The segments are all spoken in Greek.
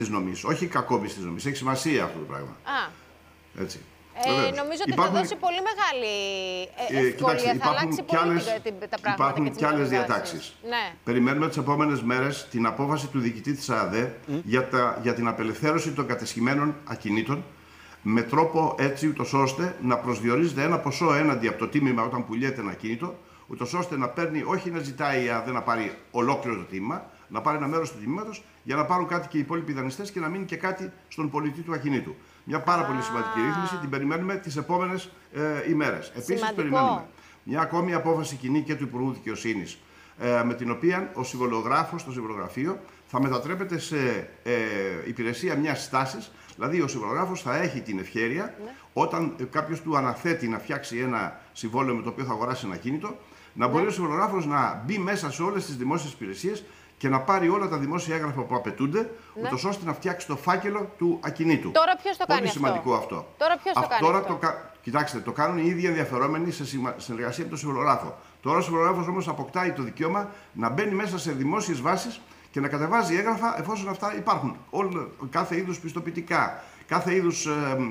νομής, όχι κακόπιστης νομής. Έχει σημασία αυτό το πράγμα. Έτσι. Νομίζω ότι θα δώσει πολύ μεγάλη ευκολία, θα αλλάξει πολύ τα πράγματα. Υπάρχουν και άλλες διατάξεις. Ναι. Περιμένουμε τις επόμενες μέρες την απόφαση του διοικητή της ΑΔΕ για την απελευθέρωση των κατεσχημένων ακινήτων, με τρόπο έτσι ούτως ώστε να προσδιορίζεται ένα ποσό έναντι από το τίμημα όταν πουλιέται ένα ακίνητο, ούτως ώστε να παίρνει, όχι να ζητάει η ΑΔΕ να πάρει ολόκληρο το τίμημα, να πάρει ένα μέρος του τιμήματος για να πάρουν κάτι και οι υπόλοιποι δανειστές και να μείνει και κάτι στον πολιτή του ακινήτου. Μια πάρα πολύ σημαντική ρύθμιση, την περιμένουμε τις επόμενες ημέρες. Επίσης, περιμένουμε μια ακόμη απόφαση κοινή και του Υπουργού Δικαιοσύνης, με την οποία ο συμβολογράφος στο συμβολογραφείο θα μετατρέπεται σε υπηρεσία μιας στάσης. Δηλαδή, ο συμβολογράφος θα έχει την ευχέρεια, όταν κάποιος του αναθέτει να φτιάξει ένα συμβόλαιο με το οποίο θα αγοράσει ένα ακίνητο, να μπορεί ο συμβολογράφος να μπει μέσα σε όλες τις δημόσιες υπηρεσίες και να πάρει όλα τα δημόσια έγγραφα που απαιτούνται, ούτως ώστε να φτιάξει το φάκελο του ακινήτου. Τώρα ποιος το κάνει Πολύ σημαντικό αυτό. Τώρα ποιος το κάνει αυτό. Κοιτάξτε, το κάνουν οι ίδιοι ενδιαφερόμενοι σε συνεργασία με τον συμβολογράφο. Τώρα ο συμβολογράφος όμως αποκτάει το δικαίωμα να μπαίνει μέσα σε δημόσιες βάσεις και να κατεβάζει έγγραφα εφόσον αυτά υπάρχουν. Κάθε είδους πιστοποιητικά, κάθε είδους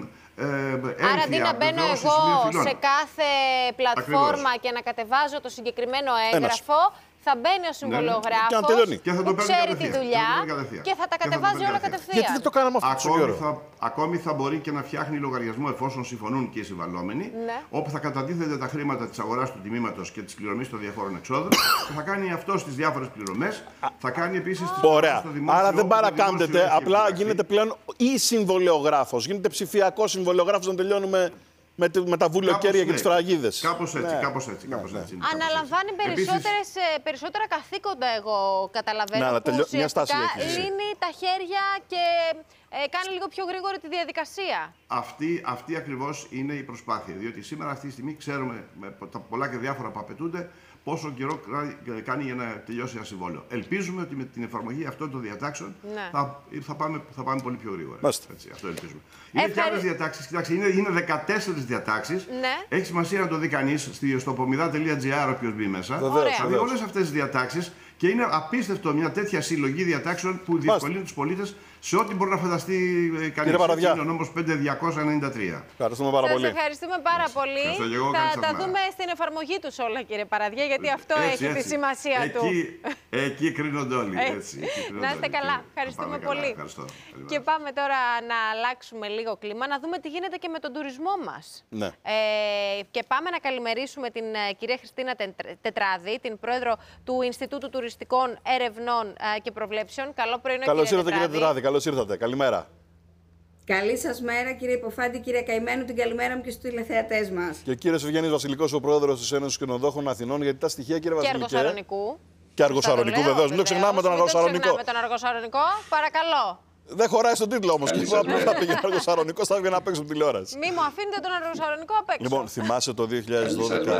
έμφυα. Άρα αντί να μπαίνω εγώ σε κάθε πλατφόρμα και να κατεβάζω το συγκεκριμένο έγγραφο, θα μπαίνει ο συμβολογράφος που ξέρει τη δουλειά και θα τα κατεβάζει όλα κατευθείαν. Γιατί δεν το κάναμε αυτό? Ακόμη θα μπορεί και να φτιάχνει λογαριασμό εφόσον συμφωνούν και οι συμβαλόμενοι, όπου θα κατατίθεται τα χρήματα της αγοράς του τιμήματος και της πληρωμής των διαφόρων εξόδων και θα κάνει αυτό στις διάφορες πληρωμές. Θα κάνει επίσης τις πληρωμές στο δημόσιο. Άρα δεν παρακάμπτεται, απλά γίνεται πλέον ή συμβολιογράφος, γίνεται ψηφιακό συμβολιογράφος, να τελειώνουμε με τα βουλιοκαίρια και τις φραγίδες. Κάπως έτσι. Αναλαμβάνει περισσότερα καθήκοντα, εγώ καταλαβαίνω. Που ουσιαστικά λύνει τα χέρια και κάνει λίγο πιο γρήγορη τη διαδικασία. Αυτή ακριβώς είναι η προσπάθεια. Διότι σήμερα, αυτή τη στιγμή, ξέρουμε με τα πολλά και διάφορα που απαιτούνται πόσο καιρό κάνει για να τελειώσει ένα συμβόλαιο. Ελπίζουμε ότι με την εφαρμογή αυτών των διατάξεων θα πάμε πολύ πιο γρήγορα. Έτσι, αυτό ελπίζουμε. Είναι και άλλες διατάξεις. Κοιτάξτε, είναι 14 διατάξεις. Έχει σημασία να το δει κανείς στο pomida.gr, όποιος μπει μέσα. Θα δει όλες αυτές τις διατάξεις και είναι απίστευτο μια τέτοια συλλογή διατάξεων που διευκολύνει τους πολίτες σε ό,τι μπορεί να φανταστεί κανείς. Είναι ο νόμος 5293. Ευχαριστούμε πάρα πολύ. Σας ευχαριστούμε πάρα πολύ. Θα τα δούμε στην εφαρμογή τους όλα, κύριε Παραδιά, γιατί αυτό έχει τη σημασία του. Εκεί κρίνονται όλοι. Να είστε καλά. Ευχαριστούμε πολύ. Και πάμε τώρα να αλλάξουμε λίγο κλίμα, να δούμε τι γίνεται και με τον τουρισμό μας. Και πάμε να καλημερίσουμε την κυρία Χριστίνα Τετράδη, την πρόεδρο του Ινστιτούτου Τουριστικών Ερευνών και Προβλέψεων. Καλό πρωινό, καλώς ήρθατε, κύριε Τετράδη. Καλώς ήρθατε. Καλημέρα. Καλή σας μέρα, κύριε Υποφάντη, κύριε Καημένου, την καλημέρα μου και στους τηλεθεατές μας. Και ο κύριος Ευγένης Βασιλικός, ο πρόεδρος της Ένωσης Κοινοδόχων Αθηνών, γιατί τα στοιχεία, κύριε Βασιλικέ. Και Αργοσαρονικού. Και Αργοσαρονικού, βεβαίως. Μην το ξεχνάμε με τον Αργοσαρονικό. Με τον Αργοσαρονικό, παρακαλώ. Δεν χωράει στον τίτλο όμως. Και εγώ θα πήγαινε Αργοσαρονικός, θα έβγαινε απ' έξω από τηλεόραση. Μη μου αφήνετε τον Αργοσαρονικό απ' έξω. Λοιπόν, θυμάσαι το 2012.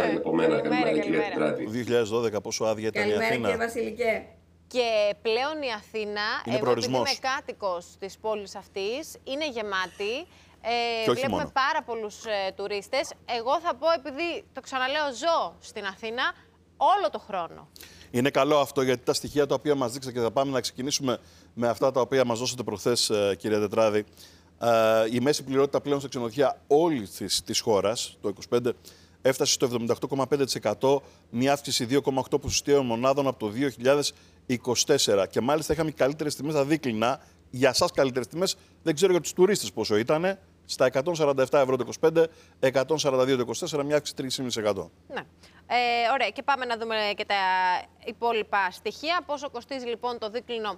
Το 2012 πόσο άδεια ήταν η Αθήνα. Καλημέρα, κύριε Βασιλικέ. Και πλέον η Αθήνα, εγώ επειδή είμαι κάτοικος της πόλης αυτής, είναι γεμάτη. Βλέπουμε πάρα πολλούς τουρίστες. Εγώ θα πω, επειδή το ξαναλέω, ζω στην Αθήνα όλο το χρόνο. Είναι καλό αυτό, γιατί τα στοιχεία τα οποία μας δείξατε, και θα πάμε να ξεκινήσουμε με αυτά τα οποία μας δώσατε προχθές, κυρία Τετράδη. Η μέση πληρότητα πλέον στα ξενοδοχεία όλης της χώρας, το 2025, έφτασε στο 78,5%, μια αύξηση 2,8 ποσοστιαίων μονάδων από το 2024. Και μάλιστα είχαμε καλύτερες τιμές στα δίκλινα. Για εσάς καλύτερες τιμές, δεν ξέρω για τους τουρίστες πόσο ήταν. Στα 147 ευρώ το 25, 142 το 24, μια αύξηση 3,5%. Ναι. Ωραία, και πάμε να δούμε και τα υπόλοιπα στοιχεία. Πόσο κοστίζει λοιπόν το δίκλινο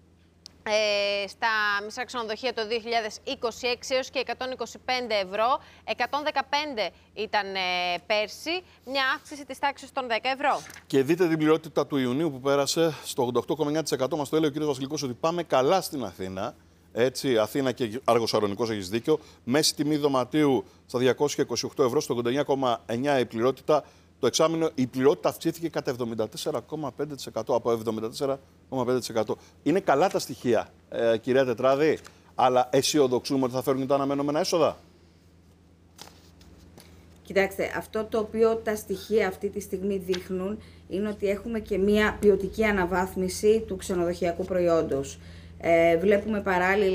στα μισά ξενοδοχεία το 2026 έως και 125 ευρώ. 115 ήταν πέρσι, μια αύξηση της τάξης των 10 ευρώ. Και δείτε την πληρότητα του Ιουνίου που πέρασε στο 88,9%. Μας το έλεγε ο κ. Βασιλικός ότι πάμε καλά στην Αθήνα. Έτσι, Αθήνα και Αργοσαρονικός, έχεις δίκιο. Μέση τιμή δωματίου στα 228 ευρώ, στο 89,9 η πληρότητα. Το εξάμηνο η πληρότητα αυξήθηκε κατά 74,5%, από 74,5%. Είναι καλά τα στοιχεία, κυρία Τετράδη, αλλά αισιοδοξούμε ότι θα φέρουν τα αναμενόμενα έσοδα. Κοιτάξτε, αυτό το οποίο τα στοιχεία αυτή τη στιγμή δείχνουν είναι ότι έχουμε και μια ποιοτική αναβάθμιση του ξενοδοχειακού προϊόντος. Βλέπουμε παράλληλα